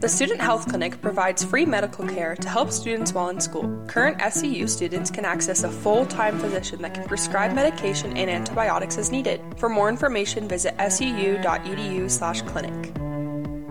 The Student Health Clinic provides free medical care to help students while in school. Current SCU students can access a full-time physician that can prescribe medication and antibiotics as needed. For more information, visit suu.edu/clinic.